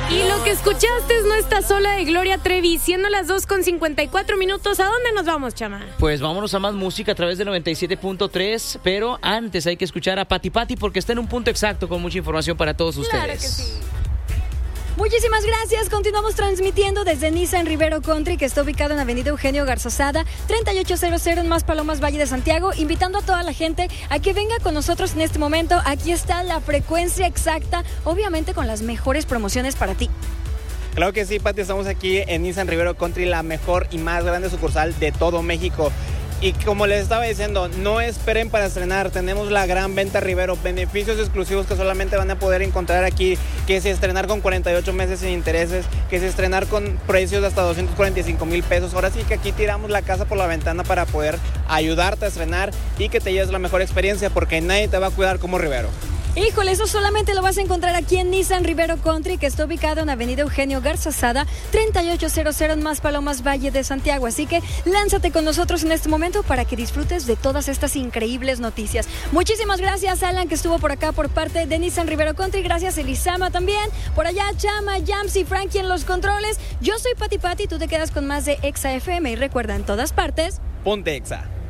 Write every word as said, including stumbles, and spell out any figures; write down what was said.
Y lo que escuchaste es No Estás Sola de Gloria Trevi, siendo las dos con cincuenta y cuatro minutos. ¿A dónde nos vamos, Chama? Pues vámonos a más música a través de noventa y siete punto tres, pero antes hay que escuchar a Pati Pati porque está en un punto exacto con mucha información para todos ustedes. Claro que sí. Muchísimas gracias. Continuamos transmitiendo desde Nissan Rivero Country, que está ubicado en Avenida Eugenio Garzazada, treinta y ocho cero cero en Maspalomas, Valle de Santiago, invitando a toda la gente a que venga con nosotros en este momento. Aquí está la frecuencia exacta, obviamente con las mejores promociones para ti. Claro que sí, Pati, estamos aquí en Nissan Rivero Country, la mejor y más grande sucursal de todo México. Y como les estaba diciendo, no esperen para estrenar, tenemos la gran venta Rivero, beneficios exclusivos que solamente van a poder encontrar aquí, que es estrenar con cuarenta y ocho meses sin intereses, que es estrenar con precios de hasta doscientos cuarenta y cinco mil pesos. Ahora sí que aquí tiramos la casa por la ventana para poder ayudarte a estrenar y que te lleves la mejor experiencia, porque nadie te va a cuidar como Rivero. Híjole, eso solamente lo vas a encontrar aquí en Nissan Rivero Country, que está ubicado en Avenida Eugenio Garzazada, treinta y ocho cero cero en Maspalomas, Valle de Santiago. Así que lánzate con nosotros en este momento para que disfrutes de todas estas increíbles noticias. Muchísimas gracias, Alan, que estuvo por acá por parte de Nissan Rivero Country. Gracias, Elisama, también. Por allá, Chama, Yams y Frankie en los controles. Yo soy Pati Pati, tú te quedas con más de Exa F M. Y recuerda, en todas partes, ponte Exa.